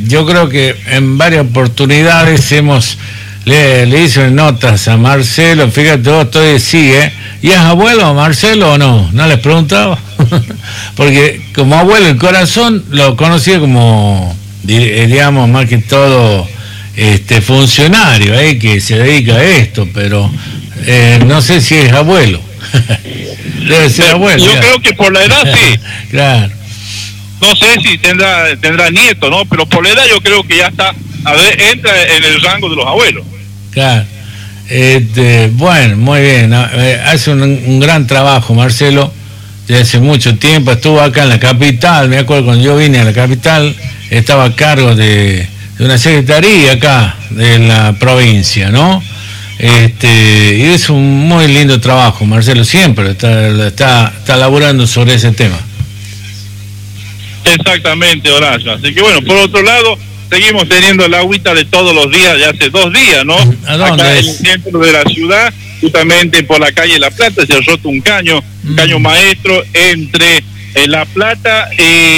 yo creo que en varias oportunidades le hice notas a Marcelo, fíjate, vos estoy sigue. ¿Y es abuelo Marcelo o no? ¿No les preguntaba? Porque como abuelo el corazón lo conocía como, digamos, más que todo funcionario, que se dedica a esto, pero no sé si es abuelo. Debe ser abuelo. Yo creo que por la edad sí. Claro. No sé si tendrá nieto, ¿no? Pero por la edad yo creo que ya está, entra en el rango de los abuelos. Claro. Bueno, muy bien. Hace un gran trabajo, Marcelo. Desde hace mucho tiempo estuvo acá en la capital. Me acuerdo cuando yo vine a la capital, estaba a cargo de una secretaría acá de la provincia, ¿no? Y es un muy lindo trabajo, Marcelo. Siempre está laburando sobre ese tema. Exactamente, Horacio. Así que bueno, por otro lado, seguimos teniendo el agüita de todos los días, ya hace 2 días, ¿no? ¿A dónde acá es? en el centro de la ciudad, justamente por la calle La Plata, se ha roto un caño maestro entre La Plata,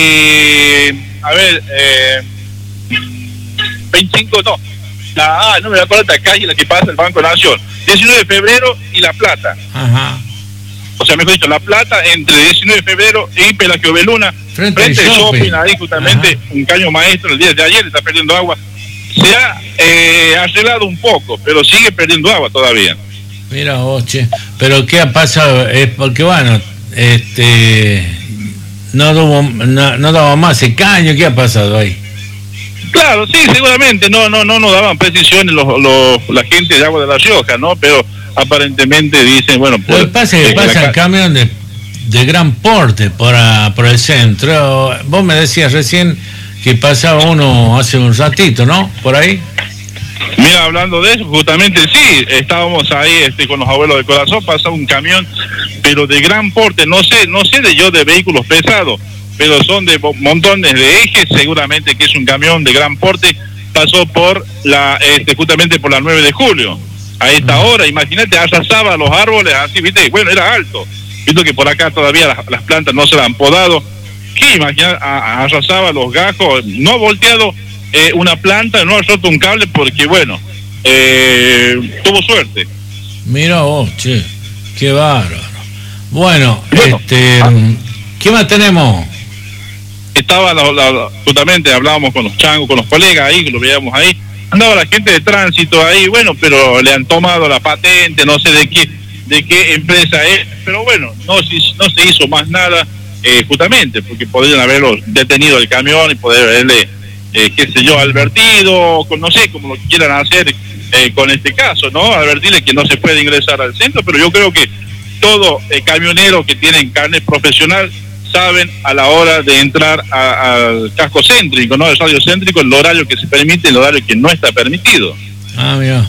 25, no, no me acuerdo de la calle, la que pasa el Banco Nación, 19 de febrero y La Plata. Ajá. O sea, mejor dicho, La Plata entre 19 de febrero y Pelagio Beluna, frente al shopping, ahí justamente. Ajá. Un caño maestro el día de ayer, está perdiendo agua. Se ha arreglado un poco, pero sigue perdiendo agua todavía. Mira vos, che. Pero ¿qué ha pasado? Es porque, bueno, no daba más ese caño. ¿Qué ha pasado ahí? Claro, sí, seguramente. No daban precisiones la gente de Agua de La Rioja, ¿no? Pero aparentemente dicen, bueno, lo que pasa es que pasa el camión de gran porte por el centro. Vos me decías recién que pasaba uno hace un ratito, ¿no? Por ahí. Mira, hablando de eso, justamente sí, estábamos ahí con los abuelos de corazón, pasaba un camión, pero de gran porte, no sé de vehículos pesados, pero son de montones de ejes, seguramente que es un camión de gran porte, pasó por justamente por la 9 de julio. A esta hora, imagínate, arrasaba los árboles así, viste, bueno, era alto, visto que por acá todavía las plantas no se las han podado, ¿qué imaginar? Arrasaba los gajos, no ha volteado una planta, no ha roto un cable porque, bueno, tuvo suerte. Mira vos, che, qué bárbaro. Bueno, ¿qué más tenemos? Estaba, justamente hablábamos con los changos, con los colegas ahí, que lo veíamos ahí, andaba la gente de tránsito ahí, bueno, pero le han tomado la patente, no sé de qué empresa es, pero bueno, no se hizo más nada, justamente, porque podrían haberlo detenido el camión y poder haberle, advertido, no sé cómo lo quieran hacer con este caso, ¿no? Advertirle que no se puede ingresar al centro, pero yo creo que todo camionero que tienen carnet profesional saben a la hora de entrar al casco céntrico, ¿no? El radio céntrico, el horario que se permite y el horario que no está permitido. Ah, mira.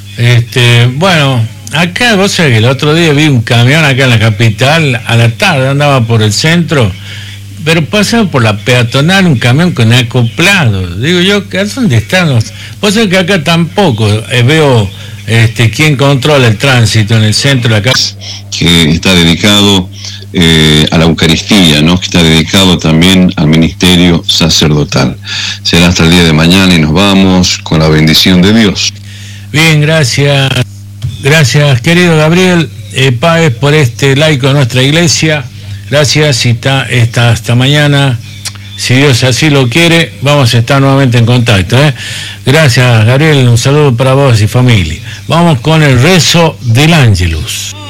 Bueno, acá vos sabés que el otro día vi un camión acá en la capital, a la tarde andaba por el centro, pero pasaba por la peatonal un camión con acoplado. Digo yo, ¿dónde están los...? Vos sabés que acá tampoco veo quién controla el tránsito en el centro de la casa. Que está dedicado a la Eucaristía, ¿no? Que está dedicado también al ministerio sacerdotal. Será hasta el día de mañana y nos vamos con la bendición de Dios. Bien, gracias querido Gabriel Páez por este laico de nuestra iglesia. Gracias y hasta mañana, si Dios así lo quiere, vamos a estar nuevamente en contacto. Gracias Gabriel, un saludo para vos y familia. Vamos con el rezo del Ángelus.